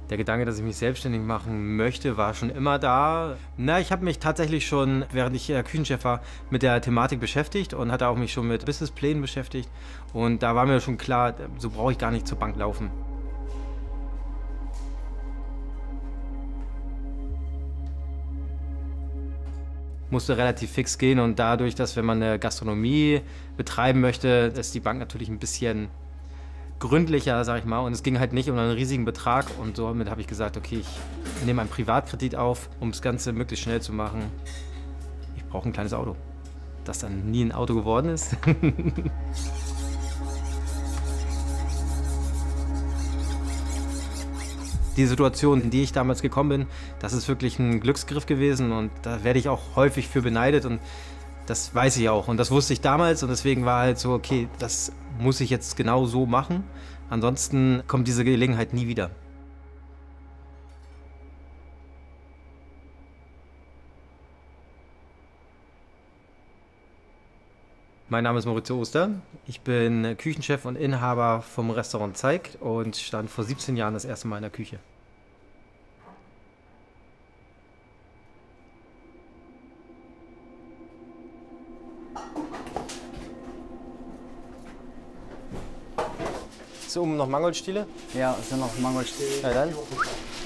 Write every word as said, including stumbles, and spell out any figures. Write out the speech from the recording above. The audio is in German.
Der Gedanke, dass ich mich selbstständig machen möchte, war schon immer da. Na, ich habe mich tatsächlich schon, während ich äh, Küchenchef war, mit der Thematik beschäftigt und hatte auch mich schon mit Businessplänen beschäftigt. Und da war mir schon klar, so brauche ich gar nicht zur Bank laufen. Musste relativ fix gehen und dadurch, dass wenn man eine Gastronomie betreiben möchte, ist die Bank natürlich ein bisschen gründlicher, sag ich mal, und es ging halt nicht um einen riesigen Betrag und somit habe ich gesagt, okay, ich nehme einen Privatkredit auf, um das Ganze möglichst schnell zu machen. Ich brauche ein kleines Auto, das dann nie ein Auto geworden ist. Die Situation, in die ich damals gekommen bin, das ist wirklich ein Glücksgriff gewesen und da werde ich auch häufig für beneidet und das weiß ich auch und das wusste ich damals und deswegen war halt so, okay, das muss ich jetzt genau so machen, ansonsten kommt diese Gelegenheit nie wieder. Mein Name ist Maurizio Oster, ich bin Küchenchef und Inhaber vom Restaurant Zeig und stand vor siebzehn Jahren das erste Mal in der Küche. So, oben noch Mangoldstiele? Ja, es sind noch Mangoldstiele. Ja, dann.